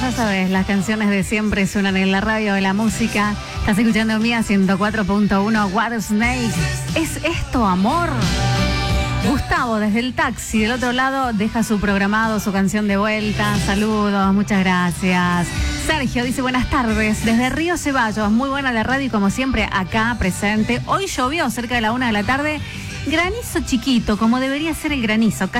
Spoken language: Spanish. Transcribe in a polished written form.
ya sabes, las canciones de siempre suenan en la radio de la música. Estás escuchando Mía 104.1 War Snake. ¿Es esto amor? Gustavo, desde el taxi, del otro lado, deja su programado, su canción de vuelta. Saludos, muchas gracias. Sergio dice, buenas tardes, desde Río Ceballos, muy buena la radio y como siempre acá presente. Hoy llovió cerca de la 1 de la tarde, granizo chiquito, como debería ser el granizo.